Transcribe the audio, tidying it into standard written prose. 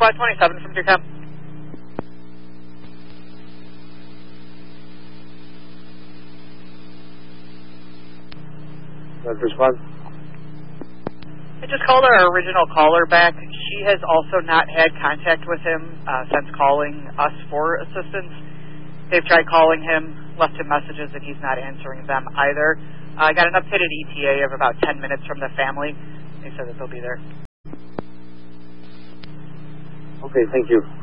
Squad 27 from Deercom. Response. I just called our original caller back. She has also not had contact with him since calling us for assistance. They've tried calling him, left him messages, and he's not answering them either. I got an updated ETA of about 10 minutes from the family. They said that they'll be there. Okay, thank you.